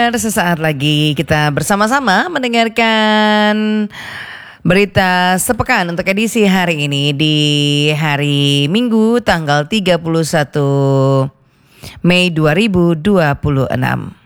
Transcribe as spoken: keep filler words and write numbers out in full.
pendengar, sesaat lagi kita bersama-sama mendengarkan berita sepekan untuk edisi hari ini di hari Minggu tanggal tiga puluh satu Mei dua ribu dua puluh enam.